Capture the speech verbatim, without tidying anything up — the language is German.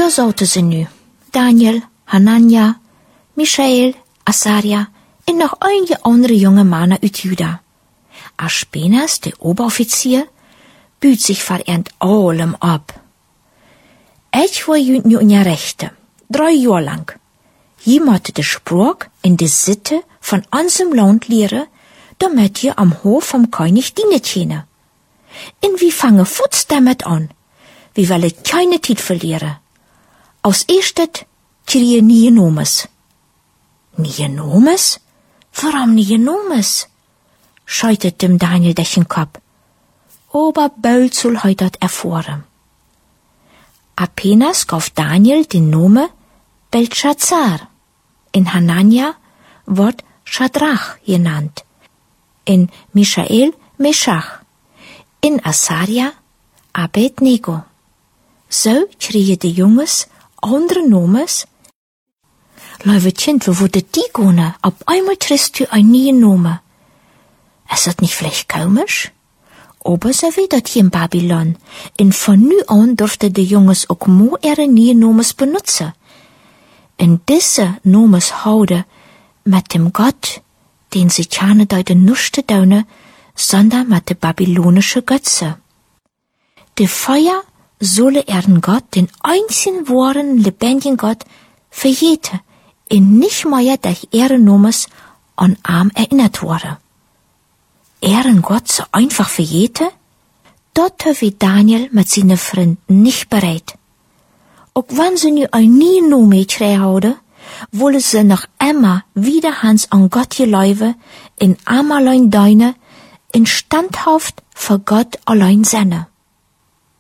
Da zaten ze nu. Daniel, Hanania, Michael, Asaria en nog einige andere junge Männer uit Juda. Als später der Oberoffizier büht sich verernt allem ab. Ich war jüd nu in der Rechte, drei Jahre lang. Je måtte de Spruch in de Sitte von unserem Land lehren, damit je am Hof vom König dienen können. Und wir fangen futs damit an. Wir wollen keine Zeit verlieren. Als erstes kriegen nie Nomes. Nie Nomes? Warum nie Nomes? Scheutet dem Daniel durch den Kopf. Aber bald soll er das erfahren. Apenas gab Daniel den Namen Belshazzar. In Hanania wird Schadrach genannt. In Michael Meshach. In Asaria Abednego. So kriegen die Jungs andere Nomes. Lieve Kind, wo wurde die gehen? Auf einmal triffst du ein neuen Name. Ist das nicht vielleicht komisch? Aber so wie das hier in Babylon. Und von nu an durften die Jungs auch more ihre neuen Nomes benutzen. Und diese Nomes houden mit dem Gott, den sie keine deuten nicht tun, sondern mit den babylonischen Götzen. Der Feuer solle ihren Gott, den einzigen wahren, lebendigen Gott, verjeten und nicht mehr durch ihre Nomes an Arm erinnert wurde. Ihren Gott so einfach verjeten? Dort wie Daniel mit seinen Freunden nicht bereit. Auch wenn sie nu ein nie Nome gekriegt haben, wollen sie noch immer wieder Hans an Gott geläufen, in einmal allein deine, in standhaft für Gott allein seine.